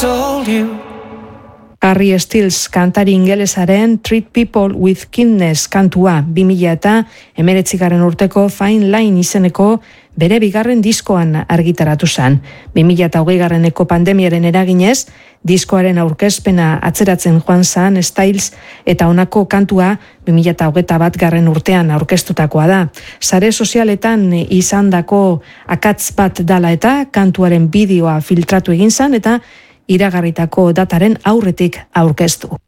told you. Harry Styles kantari ingelesaren Treat People with Kindness kantua 2019 urteko Fine Line izeneko bere bigarren diskoan argitaratu zen. 2020 pandemiaren eraginez, diskoaren aurkezpena atzeratzen joan zen Styles eta honako kantua 2021 urtean aurkeztutakoa da. Sare sozialetan izandako akats bat dala eta kantuaren bideoa filtratu egin zen eta iragarritako dataren aurretik aurkeztu.